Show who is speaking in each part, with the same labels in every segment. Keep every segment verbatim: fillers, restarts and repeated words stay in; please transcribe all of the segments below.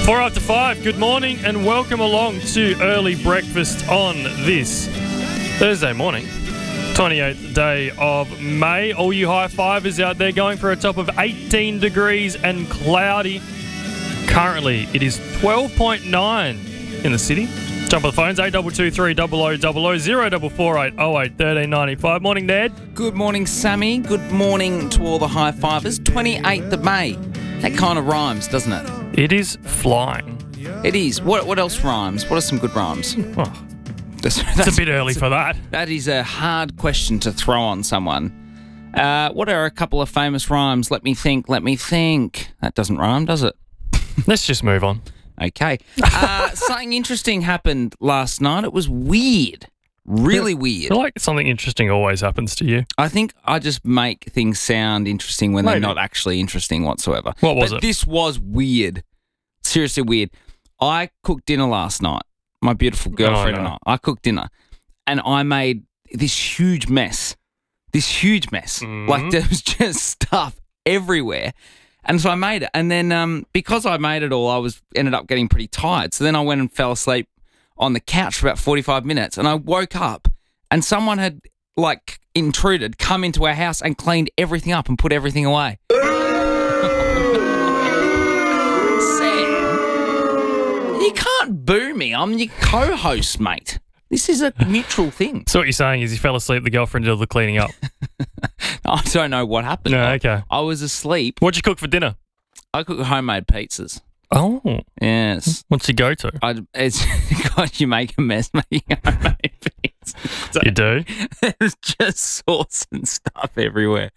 Speaker 1: Four after five, good morning and welcome along to Early Breakfast on this Thursday morning, twenty-eighth day of May. All you high fivers out there going for a top of eighteen degrees and cloudy. Currently, it is twelve point nine in the city. Jump on the phones, eight two two three, zero zero zero zero, zero four four eight, oh eight, one three nine five. Morning, Ned.
Speaker 2: Good morning, Sammy. Good morning to all the high fivers. twenty-eighth of May. That kind of rhymes, doesn't it?
Speaker 1: It is flying.
Speaker 2: It is. What What else rhymes? What are some good rhymes?
Speaker 1: Oh,
Speaker 2: That's,
Speaker 1: it's a bit early for that.
Speaker 2: That is a hard question to throw on someone. Uh, what are a couple of famous rhymes? Let me think, let me think. That doesn't rhyme, does it?
Speaker 1: Let's just move on.
Speaker 2: Okay. Uh, something interesting happened last night. It was weird. Really
Speaker 1: I
Speaker 2: weird.
Speaker 1: feel like something interesting always happens to you.
Speaker 2: I think I just make things sound interesting when
Speaker 1: Maybe.
Speaker 2: they're not actually interesting whatsoever.
Speaker 1: What was
Speaker 2: but
Speaker 1: it?
Speaker 2: This was weird. Seriously weird. I cooked dinner last night. My beautiful girlfriend
Speaker 1: Oh, no.
Speaker 2: and I. I cooked dinner. And I made this huge mess. This huge mess.
Speaker 1: Mhm.
Speaker 2: Like there was just stuff everywhere. And so I made it. And then um, because I made it all, I was ended up getting pretty tired. So then I went and fell asleep on the couch for about forty-five minutes. And I woke up and someone had, like, intruded, come into our house and cleaned everything up and put everything away. Sam, you can't boo me. I'm your co-host, mate. This is a mutual thing.
Speaker 1: So what you're saying is you fell asleep, the girlfriend did all the cleaning up.
Speaker 2: I don't know what happened.
Speaker 1: No,
Speaker 2: I-
Speaker 1: okay.
Speaker 2: I was asleep.
Speaker 1: What'd you cook for dinner?
Speaker 2: I cook homemade pizzas.
Speaker 1: Oh,
Speaker 2: Yes.
Speaker 1: what's your go-to?
Speaker 2: I, it's God, you make a mess making homemade pizza.
Speaker 1: You do?
Speaker 2: There's just sauce and stuff everywhere.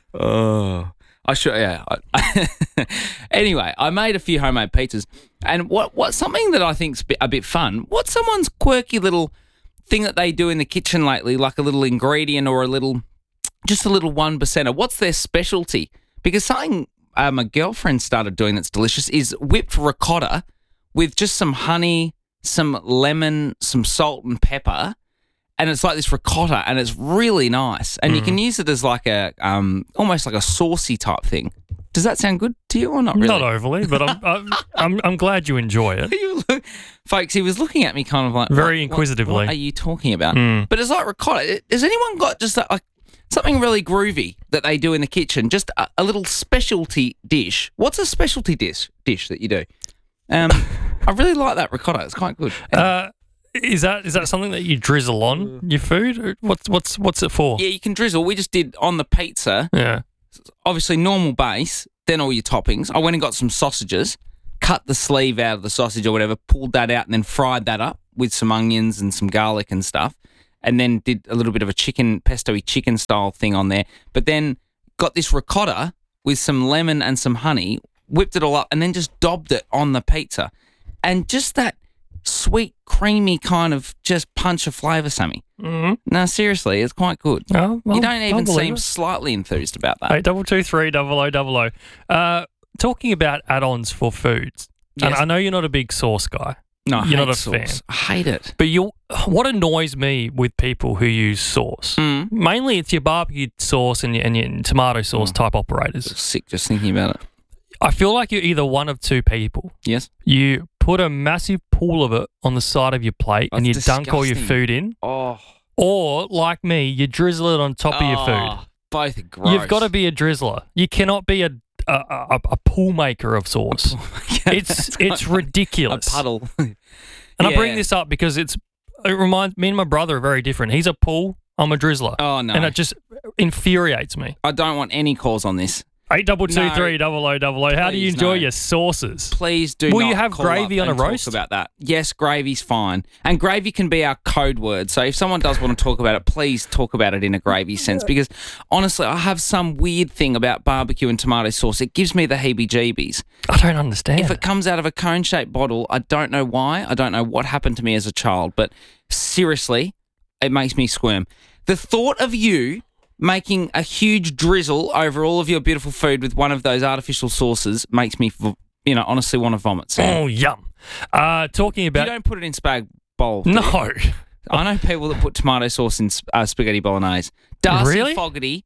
Speaker 2: Oh, I should. Yeah. I, anyway, I made a few homemade pizzas, and what what something that I think's a bit fun. What's someone's quirky little thing that they do in the kitchen lately, like a little ingredient or a little, just a little one percenter? What's their specialty? Because something uh, my girlfriend started doing that's delicious is whipped ricotta with just some honey, some lemon, some salt and pepper. And it's like this ricotta, and it's really nice. And you can use it as like a, um, almost like a saucy type thing. Does that sound good to you or not really?
Speaker 1: Not overly, but I'm, I'm I'm I'm glad you enjoy it.
Speaker 2: You look, folks, he was looking at me kind of like...
Speaker 1: Very
Speaker 2: what-
Speaker 1: inquisitively.
Speaker 2: What, what are you talking about?
Speaker 1: Mm.
Speaker 2: But it's like ricotta. Has anyone got just like something really groovy that they do in the kitchen? Just a, a little specialty dish. What's a specialty dish dish that you do? Um, I really like that ricotta. It's quite good.
Speaker 1: Uh, is that is that something that you drizzle on your food? Or What's what's what's it for?
Speaker 2: Yeah, you can drizzle. We just did on the pizza.
Speaker 1: Yeah.
Speaker 2: Obviously normal base, then all your toppings. I went and got some sausages, cut the sleeve out of the sausage or whatever, pulled that out and then fried that up with some onions and some garlic and stuff, and then did a little bit of a chicken, pesto-y chicken style thing on there. But then got this ricotta with some lemon and some honey, whipped it all up and then just daubed it on the pizza. And just that sweet, creamy kind of just punch of flavour, Sammy.
Speaker 1: Mm-hmm.
Speaker 2: No, seriously, it's quite good.
Speaker 1: Oh, well,
Speaker 2: You don't even
Speaker 1: I believe
Speaker 2: seem
Speaker 1: it.
Speaker 2: slightly enthused about that.
Speaker 1: Eight double two three double o double o. Uh, talking about add-ons for foods, and
Speaker 2: Yes.
Speaker 1: I know you're not a big sauce guy,
Speaker 2: No, I
Speaker 1: You're
Speaker 2: hate
Speaker 1: not a
Speaker 2: sauce.
Speaker 1: fan.
Speaker 2: I hate it.
Speaker 1: but you what annoys me with people who use sauce,
Speaker 2: Mm.
Speaker 1: mainly it's your barbecue sauce and your, and your tomato sauce type operators.
Speaker 2: Sick just thinking about it.
Speaker 1: I feel like you're either one of two people.
Speaker 2: Yes.
Speaker 1: You put a massive pool of it on the side of your plate and you
Speaker 2: That's
Speaker 1: dunk all your
Speaker 2: disgusting.
Speaker 1: food in,
Speaker 2: Oh.
Speaker 1: or like me, you drizzle it on top of your food.
Speaker 2: Both are gross.
Speaker 1: You've got to be a drizzler. You cannot be a a, a, a pool maker of sauce. It's it's
Speaker 2: a
Speaker 1: ridiculous.
Speaker 2: puddle.
Speaker 1: And I bring
Speaker 2: Yeah.
Speaker 1: this up because it's it reminds me and my brother are very different. He's a pool, I'm a drizzler.
Speaker 2: Oh, no.
Speaker 1: And it just infuriates me.
Speaker 2: I don't want any calls on this.
Speaker 1: Eight double two three double o double o. How do you
Speaker 2: Please,
Speaker 1: enjoy
Speaker 2: no.
Speaker 1: your sauces?
Speaker 2: Please do
Speaker 1: Will
Speaker 2: not
Speaker 1: you have
Speaker 2: call
Speaker 1: gravy
Speaker 2: up
Speaker 1: on a
Speaker 2: and talk
Speaker 1: roast?
Speaker 2: about that. Yes, gravy's fine. And gravy can be our code word. So if someone does want to talk about it, please talk about it in a gravy sense. Because honestly, I have some weird thing about barbecue and tomato sauce. It gives me the heebie-jeebies.
Speaker 1: I don't understand.
Speaker 2: If it comes out of a cone-shaped bottle, I don't know why. I don't know what happened to me as a child. But seriously, it makes me squirm. The thought of you making a huge drizzle over all of your beautiful food with one of those artificial sauces makes me, vo- you know, honestly want to vomit. Sam.
Speaker 1: Oh, yum. Uh, talking
Speaker 2: You
Speaker 1: about...
Speaker 2: don't put it in spag bowl. do you?
Speaker 1: No.
Speaker 2: I know people that put tomato sauce in sp- uh, spaghetti bolognese. Darcy
Speaker 1: Really?
Speaker 2: Fogarty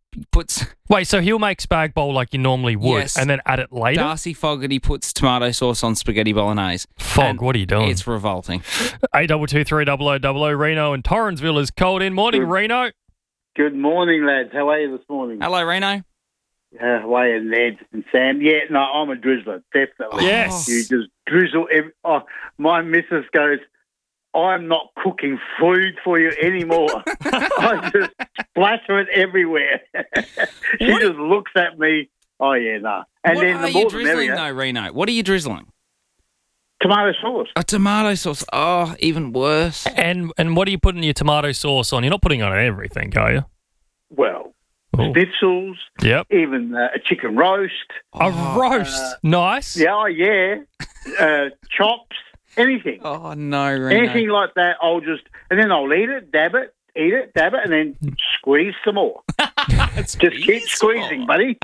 Speaker 2: puts
Speaker 1: Wait, so he'll make spag bowl like you normally would
Speaker 2: Yes.
Speaker 1: and then add it later?
Speaker 2: Darcy Fogarty puts tomato sauce on spaghetti bolognese.
Speaker 1: Fog,
Speaker 2: And
Speaker 1: what are you doing?
Speaker 2: It's revolting.
Speaker 1: eight two two three double oh double oh Reno and Torrensville is cold in. Morning,
Speaker 3: Good.
Speaker 1: Reno.
Speaker 3: Good morning, lads. How are you this morning?
Speaker 2: Hello, Reno.
Speaker 3: Uh, how are you, Ned and Sam? Yeah, no, I'm a drizzler, definitely.
Speaker 1: Yes.
Speaker 3: You just drizzle. Every, oh, my missus goes, I'm not cooking food for you anymore. I just splatter it everywhere. she
Speaker 2: What-
Speaker 3: just looks at me. Oh, yeah, no. And
Speaker 2: what
Speaker 3: then
Speaker 2: are
Speaker 3: the
Speaker 2: you
Speaker 3: more the
Speaker 2: drizzling,
Speaker 3: merrier.
Speaker 2: though, Reno? What are you drizzling?
Speaker 3: Tomato sauce.
Speaker 2: A tomato sauce. Oh, even worse.
Speaker 1: And and what are you putting your tomato sauce on? You're not putting it on everything, are you?
Speaker 3: Well,
Speaker 1: Oh.
Speaker 3: schnitzels,
Speaker 1: Yep.
Speaker 3: even uh, a chicken roast.
Speaker 1: A roast.
Speaker 3: uh,
Speaker 1: Nice.
Speaker 3: Yeah, oh, yeah. Uh, chops, anything.
Speaker 2: Oh, no, Reno.
Speaker 3: Anything like that, I'll just, and then I'll eat it, dab it, eat it, dab it, and then squeeze some more. Just keep squeezing, buddy.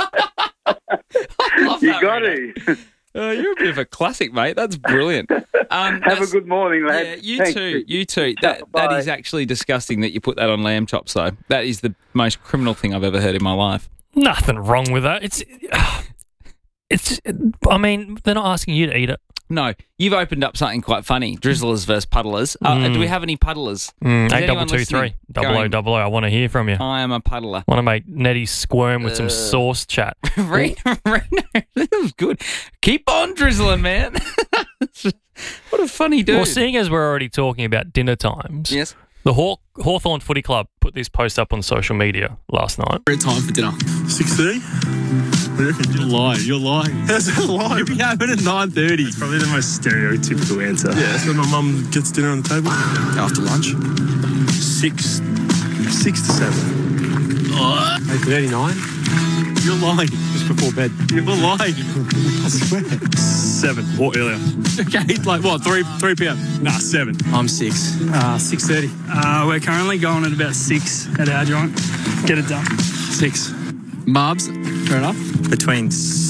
Speaker 2: Love
Speaker 3: You
Speaker 2: that,
Speaker 3: got
Speaker 2: Reno.
Speaker 3: to.
Speaker 2: Oh, you're a bit of a classic, mate. That's brilliant. Um,
Speaker 3: Have a
Speaker 2: that's-
Speaker 3: good morning, lad.
Speaker 2: Yeah, you
Speaker 3: Thank
Speaker 2: too. You too. That that
Speaker 3: Bye.
Speaker 2: is actually disgusting that you put that on lamb chops, though. That is the most criminal thing I've ever heard in my life.
Speaker 1: Nothing wrong with that. It's, it's. I mean, they're not asking you to eat it.
Speaker 2: No, you've opened up something quite funny. Drizzlers versus puddlers. Uh,
Speaker 1: Mm.
Speaker 2: Do we have any puddlers?
Speaker 1: Mm,
Speaker 2: Is
Speaker 1: eight
Speaker 2: anyone
Speaker 1: double two three
Speaker 2: listening
Speaker 1: double oh
Speaker 2: going,
Speaker 1: double oh. I want to hear from you.
Speaker 2: I am a puddler.
Speaker 1: Want to make Nettie squirm with some
Speaker 2: Uh,
Speaker 1: sauce chat.
Speaker 2: Reno, Reno, that was good. Keep on drizzling, man. What a funny dude.
Speaker 1: Well, seeing as we're already talking about dinner times,
Speaker 2: Yes.
Speaker 1: the Haw- Hawthorn Footy Club put this post up on social media last night.
Speaker 4: Great time for dinner. six thirty? What do you reckon? You're lying. You're lying. How's that lying? You'll be having it at nine thirty. It's probably the most stereotypical answer. Yeah, so my mum gets dinner on the table. After lunch? Six. Six to seven. eight thirty-nine? You're lying. Just before bed. You're lying. I swear. Seven or earlier. Okay, like what, three three p.m.? Nah, seven. I'm six. Uh, six thirty.
Speaker 5: Uh, we're currently going at about six at our joint. Get it done.
Speaker 4: Six. Marbs, fair enough. Between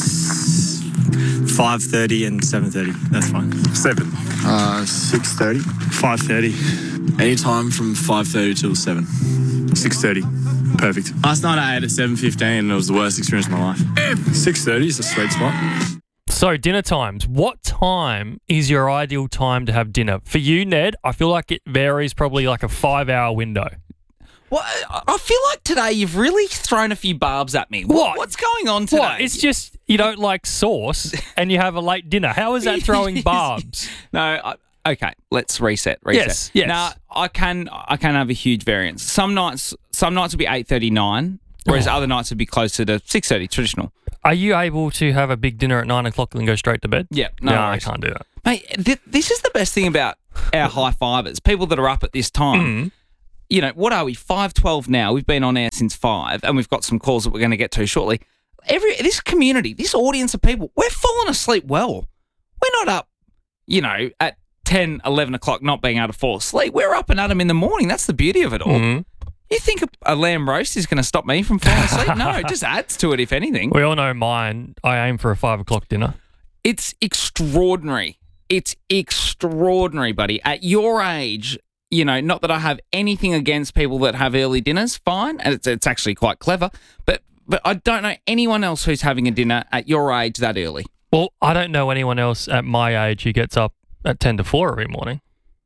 Speaker 4: five thirty and seven thirty. That's fine. Seven.
Speaker 6: Uh, six thirty.
Speaker 4: Five thirty.
Speaker 6: Anytime from five thirty till seven.
Speaker 4: Six thirty. Perfect.
Speaker 6: Last night I ate at seven fifteen and it was the worst experience of my life.
Speaker 4: Six thirty is a sweet spot.
Speaker 1: So, dinner times. What time is your ideal time to have dinner? For you, Ned, I feel like it varies probably like a five hour window.
Speaker 2: Well, I I feel like today you've really thrown a few barbs at me. What?
Speaker 1: What?
Speaker 2: What's going on today?
Speaker 1: What? It's just you don't like sauce and you have a late dinner. How is that throwing barbs?
Speaker 2: No, I, okay. Let's reset. Reset.
Speaker 1: Yes, yes.
Speaker 2: Now I can I can have a huge variance. Some nights some nights will be eight thirty nine, whereas
Speaker 1: Oh.
Speaker 2: other nights would be closer to six thirty traditional.
Speaker 1: Are you able to have a big dinner at nine o'clock and then go straight to bed?
Speaker 2: Yeah, no,
Speaker 1: no, I
Speaker 2: worries.
Speaker 1: can't do that.
Speaker 2: Mate, th- this is the best thing about our high fivers. People that are up at this time.
Speaker 1: Mm.
Speaker 2: You know, what are we? five twelve now. We've been on air since five, and we've got some calls that we're going to get to shortly. Every this community, this audience of people, we're falling asleep well. We're not up, you know, at ten, eleven o'clock not being able to fall asleep. We're up and at 'em in the morning. That's the beauty of it all.
Speaker 1: Mhm.
Speaker 2: You think a, a lamb roast is going to stop me from falling asleep? No, it just adds to it, if anything.
Speaker 1: We all know mine. I aim for a five o'clock dinner.
Speaker 2: It's extraordinary. It's extraordinary, buddy. At your age, you know, not that I have anything against people that have early dinners, fine, and it's, it's actually quite clever, but but I don't know anyone else who's having a dinner at your age that early.
Speaker 1: Well, I don't know anyone else at my age who gets up at ten to four every morning.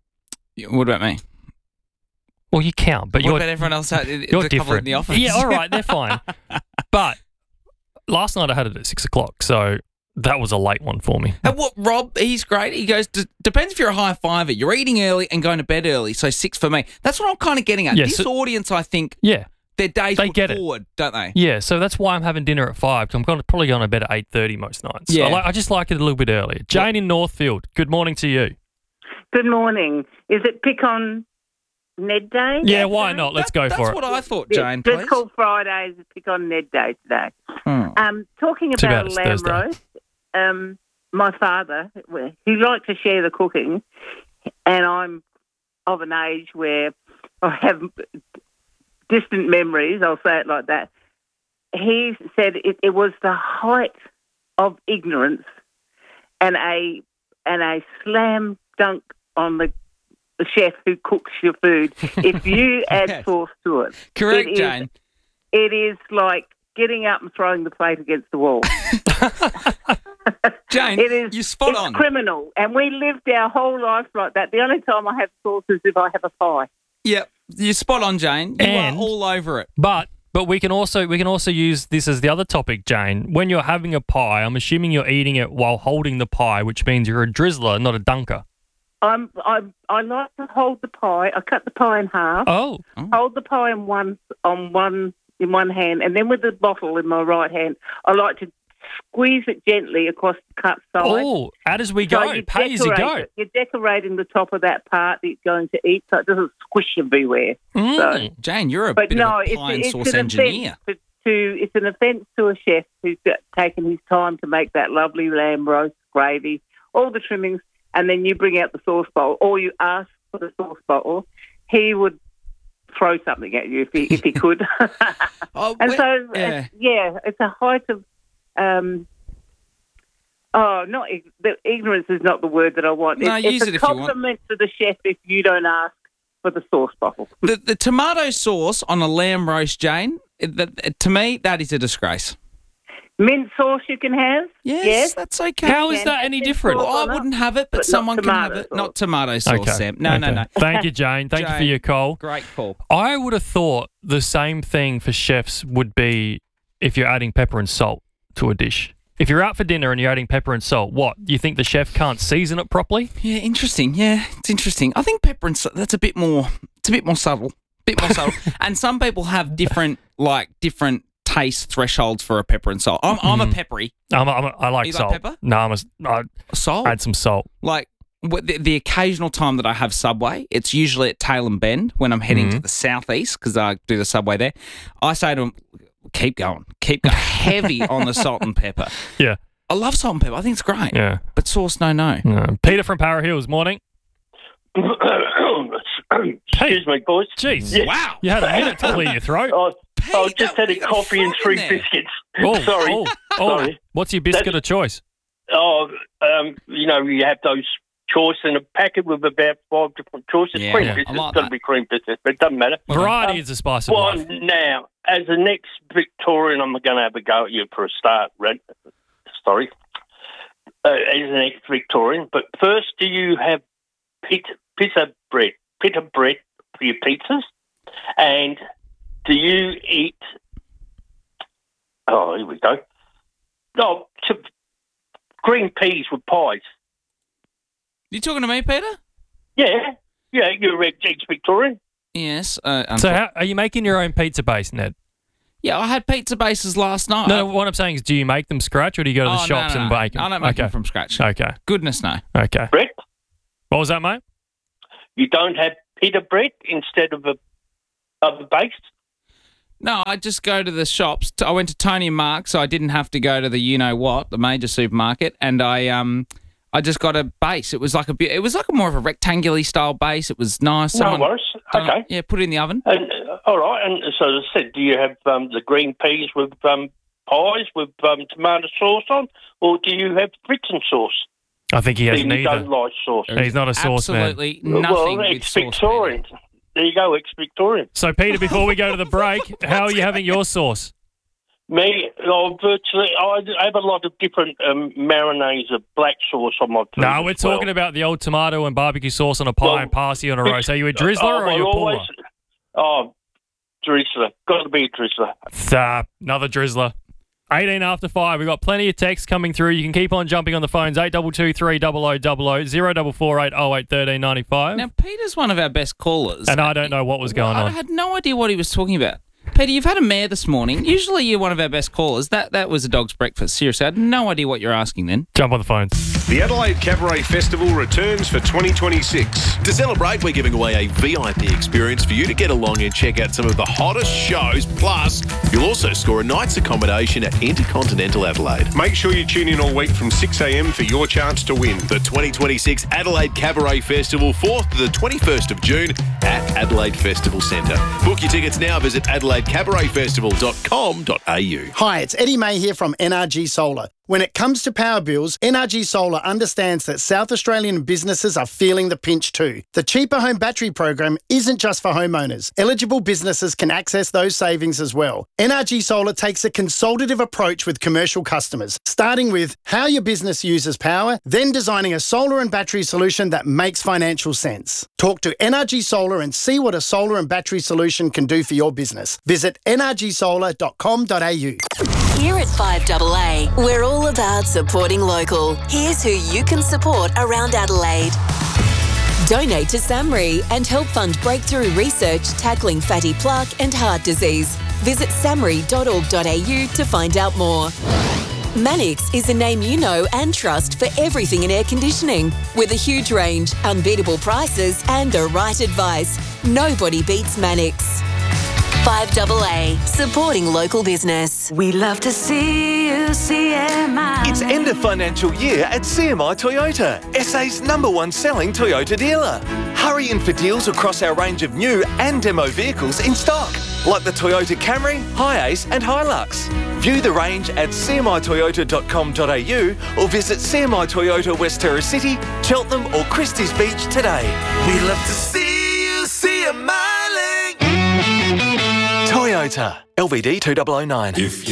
Speaker 2: What about me?
Speaker 1: Well, you count, but
Speaker 2: what
Speaker 1: you're
Speaker 2: about everyone else? At,
Speaker 1: you're
Speaker 2: the couple
Speaker 1: different.
Speaker 2: in the office?
Speaker 1: Yeah, all right, they're fine. But last night I had it at six o'clock, so that was a late one for me.
Speaker 2: And what, Rob, he's great. He goes, D- depends if you're a high fiver. You're eating early and going to bed early, so six for me. That's what I'm kind of getting at.
Speaker 1: Yeah,
Speaker 2: this
Speaker 1: so-
Speaker 2: audience, I think,
Speaker 1: Yeah,
Speaker 2: their days
Speaker 1: They
Speaker 2: put
Speaker 1: get it.
Speaker 2: forward, don't they?
Speaker 1: yeah. So that's why I'm having dinner at five. 'Cause I'm going to probably going to bed at eight thirty most nights.
Speaker 2: Yeah.
Speaker 1: I, like, I just like it a little bit earlier. Jane in Northfield. Good morning to you.
Speaker 7: Good morning. Is it Pick on Ned Day?
Speaker 1: Yeah, why not? Let's go
Speaker 2: That-
Speaker 1: for
Speaker 2: That's
Speaker 1: it.
Speaker 2: what I thought,
Speaker 7: Yeah,
Speaker 2: Jane,
Speaker 7: Let's
Speaker 2: please.
Speaker 7: call Fridays Pick on Ned Day today.
Speaker 2: Hmm.
Speaker 7: Um, talking
Speaker 1: Too bad
Speaker 7: about
Speaker 1: it's
Speaker 7: lamb
Speaker 1: Thursday.
Speaker 7: roast, um, my father, well, he liked to share the cooking, and I'm of an age where I have distant memories, I'll say it like that. He said it, it was the height of ignorance and a and a slam dunk on the, the chef who cooks your food if you add
Speaker 2: Yes.
Speaker 7: sauce to it.
Speaker 2: Correct,
Speaker 7: It is
Speaker 2: Jane.
Speaker 7: it is like getting up and throwing the plate against the wall.
Speaker 2: Jane,
Speaker 7: It is
Speaker 2: you're spot
Speaker 7: it's
Speaker 2: on.
Speaker 7: criminal, and we lived our whole life like that. The only time I have sauce is if I have a pie.
Speaker 2: Yep, you're spot on, Jane. You
Speaker 1: And-
Speaker 2: are all over it.
Speaker 1: But but we can also we can also use this as the other topic, Jane. When you're having a pie, I'm assuming you're eating it while holding the pie, which means you're a drizzler, not a dunker.
Speaker 7: I'm, I'm, I like to hold the pie. I cut the pie in half,
Speaker 1: Oh,
Speaker 7: hold the pie in one on one in one hand, and then with the bottle in my right hand, I like to squeeze it gently across the cut side.
Speaker 1: oh, out as we
Speaker 7: So
Speaker 1: go,
Speaker 7: you
Speaker 1: pay as you
Speaker 7: decorate
Speaker 1: go.
Speaker 7: it. You're decorating the top of that part that you're going to eat, so it doesn't squish everywhere.
Speaker 1: Mm.
Speaker 7: So,
Speaker 2: Jane, you're a
Speaker 7: but
Speaker 2: bit
Speaker 7: no,
Speaker 2: of a
Speaker 7: it's,
Speaker 2: pie and
Speaker 7: it's
Speaker 2: sauce
Speaker 7: an
Speaker 2: engineer.
Speaker 7: offence to, to it's an offence to a chef who's got, taken his time to make that lovely lamb roast gravy, all the trimmings, and then you bring out the sauce bowl, or you ask for the sauce bowl. He would throw something at you if he if he could.
Speaker 2: Oh,
Speaker 7: And
Speaker 2: we-
Speaker 7: so,
Speaker 2: yeah.
Speaker 7: it's, yeah, it's a height of, um, oh, not ig- the ignorance is not the word that I want.
Speaker 2: No,
Speaker 7: it's,
Speaker 2: use
Speaker 7: it's
Speaker 2: it
Speaker 7: a
Speaker 2: if you want.
Speaker 7: compliment to the chef if you don't ask for the sauce bottle.
Speaker 2: the, the tomato sauce on a lamb roast, Jane, it, that, to me, that is a disgrace.
Speaker 7: Mint sauce you can have.
Speaker 2: Yes,
Speaker 7: Yes.
Speaker 2: that's okay.
Speaker 1: How is
Speaker 7: can
Speaker 1: that
Speaker 7: have
Speaker 1: any
Speaker 7: mint
Speaker 1: different?
Speaker 7: sauce
Speaker 2: Well, I
Speaker 7: on it,
Speaker 2: wouldn't have it, but,
Speaker 7: but not
Speaker 2: someone can have
Speaker 7: tomato
Speaker 2: it.
Speaker 7: sauce.
Speaker 2: Not tomato sauce,
Speaker 1: Okay.
Speaker 2: Sam. No, no,
Speaker 1: okay.
Speaker 2: no.
Speaker 1: Thank you, Jane. Thank you for
Speaker 2: Jane.
Speaker 1: your call.
Speaker 2: Great call.
Speaker 1: I would have thought the same thing for chefs would be if you're adding pepper and salt to a dish. If you're out for dinner and you're adding pepper and salt, what? You think the chef can't season it properly?
Speaker 2: Yeah, interesting. Yeah, it's interesting. I think pepper and salt, that's a bit more, it's a bit more subtle. Bit more subtle. And some people have different, like, different taste thresholds for a pepper and salt. I'm, I'm a peppery
Speaker 1: I'm, I'm, I like
Speaker 2: You like
Speaker 1: salt.
Speaker 2: pepper?
Speaker 1: No, I'm a, I
Speaker 2: salt.
Speaker 1: add some salt.
Speaker 2: Like, wh- the, the occasional time that I have Subway, it's usually at Tail and Bend when I'm heading to the southeast because I do the Subway there. I say to them, keep going. Keep going. Heavy on the salt and pepper.
Speaker 1: Yeah,
Speaker 2: I love salt and pepper. I think it's great.
Speaker 1: yeah.
Speaker 2: But sauce, no, no.
Speaker 1: No. Peter from Para Hills, morning.
Speaker 3: Excuse me, boys.
Speaker 1: Jeez,
Speaker 2: Wow.
Speaker 1: you had a minute to clear your throat.
Speaker 3: I, I
Speaker 2: Pete,
Speaker 3: just
Speaker 2: that-
Speaker 3: had a
Speaker 2: you got
Speaker 3: coffee and
Speaker 2: frog in
Speaker 3: three
Speaker 2: there.
Speaker 3: biscuits.
Speaker 1: Oh,
Speaker 3: Sorry.
Speaker 1: oh, oh.
Speaker 3: Sorry.
Speaker 1: What's your biscuit
Speaker 3: That's-
Speaker 1: of choice?
Speaker 3: Oh, um, you know, you have those choice in a packet with about five different choices.
Speaker 2: Yeah,
Speaker 3: cream
Speaker 2: yeah, I
Speaker 3: biscuits,
Speaker 2: like
Speaker 3: it's got to
Speaker 2: that.
Speaker 3: be cream biscuits, but it doesn't matter.
Speaker 1: Variety
Speaker 3: Um,
Speaker 1: is the spice of
Speaker 3: Well,
Speaker 1: life.
Speaker 3: now, as an ex-Victorian, I'm going to have a go at you for a start, Red. Sorry. Uh, as an ex-Victorian. But first, do you have pita, pita bread, pita bread for your pizzas? And do you eat... Oh, here we go. Oh, to, green peas with pies.
Speaker 2: You talking to me, Peter?
Speaker 3: Yeah. Yeah, you're ex- ex-Victorian.
Speaker 2: Yes. Uh,
Speaker 1: So,
Speaker 2: unfor-
Speaker 1: how, are you making your own pizza base, Ned?
Speaker 2: yeah, I had pizza bases last night.
Speaker 1: No, what I'm saying is, do you make them scratch or do you go to the
Speaker 2: Oh, no,
Speaker 1: shops
Speaker 2: no,
Speaker 1: and
Speaker 2: no.
Speaker 1: bake them?
Speaker 2: I don't make
Speaker 1: okay.
Speaker 2: them from scratch.
Speaker 1: Okay.
Speaker 2: Goodness, no.
Speaker 1: Okay.
Speaker 3: Bread?
Speaker 1: What was that, mate?
Speaker 3: You don't have pita bread instead of a of a base?
Speaker 2: No, I just go to the shops. I went to Tony and Mark, so I didn't have to go to the you know what, the major supermarket, and I um, I just got a base. It was like a bit. It was like a more of a rectangular style base. It was nice.
Speaker 3: No
Speaker 2: Someone
Speaker 3: worries.
Speaker 2: done it-
Speaker 3: Okay.
Speaker 2: Yeah, put it in the oven.
Speaker 3: And uh, all right. And so as I said, do you have um, the green peas with um, pies with um, tomato sauce on, or do you have Britain sauce?
Speaker 1: I think he has
Speaker 3: Then you
Speaker 1: neither.
Speaker 3: don't like sauce.
Speaker 1: He's not a sauce man.
Speaker 2: Absolutely nothing
Speaker 3: well,
Speaker 2: with
Speaker 3: ex-Victorian.
Speaker 2: sauce.
Speaker 3: There you go, ex-Victorian.
Speaker 1: So, Peter, before we go to the break, how are you having your sauce?
Speaker 3: Me, oh, virtually, I have a lot of different um, marinades of black sauce on my food.
Speaker 1: No, we're
Speaker 3: as well.
Speaker 1: talking about the old tomato and barbecue sauce on a pie
Speaker 3: Well,
Speaker 1: and parsley on a roast. Are you a drizzler
Speaker 3: Oh,
Speaker 1: or are
Speaker 3: well,
Speaker 1: you a puller?
Speaker 3: always- Oh, drizzler. Got to be a drizzler.
Speaker 1: Nah, another drizzler. eighteen after five. We've got plenty of texts coming through. You can keep on jumping on the phones. eight two two three zero zero zero zero, zero four four eight oh eight one three nine five.
Speaker 2: Now, Peter's one of our best callers.
Speaker 1: And I don't know what was going
Speaker 2: I
Speaker 1: on.
Speaker 2: had no idea what he was talking about. Peter, you've had a mare this morning. Usually you're one of our best callers. That that was a dog's breakfast. Seriously, I had no idea what you're asking then.
Speaker 1: Jump on the phones.
Speaker 8: The Adelaide Cabaret Festival returns for twenty twenty-six.
Speaker 9: To celebrate, we're giving away a V I P experience for you to get along and check out some of the hottest shows. Plus, you'll also score a night's accommodation at Intercontinental Adelaide.
Speaker 8: Make sure you tune in all week from six a m for your chance to win.
Speaker 9: The twenty twenty-six Adelaide Cabaret Festival, fourth to the twenty-first of June at Adelaide Festival Centre. Book your tickets now. Visit adelaide cabaret festival dot com dot a u.
Speaker 10: Hi, it's Eddie May here from N R G Solar. When it comes to power bills, N R G Solar understands that South Australian businesses are feeling the pinch too. The Cheaper Home Battery program isn't just for homeowners. Eligible businesses can access those savings as well. N R G Solar takes a consultative approach with commercial customers, starting with how your business uses power, then designing a solar and battery solution that makes financial sense. Talk to N R G Solar and see what a solar and battery solution can do for your business. Visit n r g solar dot com dot a u.
Speaker 11: Here at five A A, we're all about supporting local. Here's who you can support around Adelaide. Donate to SAMRI and help fund breakthrough research tackling fatty plaque and heart disease. Visit samri dot org dot a u to find out more. Mannix is a name you know and trust for everything in air conditioning. With a huge range, unbeatable prices and the right advice, nobody beats Mannix. five A A, supporting local business.
Speaker 12: We love to see you, C M I.
Speaker 13: It's end of financial year at C M I Toyota, S A's number one selling Toyota dealer. Hurry in for deals across our range of new and demo vehicles in stock, like the Toyota Camry, Hiace and Hilux. View the range at c m i toyota dot com dot a u or visit C M I Toyota West Terra City, Cheltenham or Christie's Beach today.
Speaker 12: We love to see you, C M I.
Speaker 13: Toyota, L V D two thousand nine.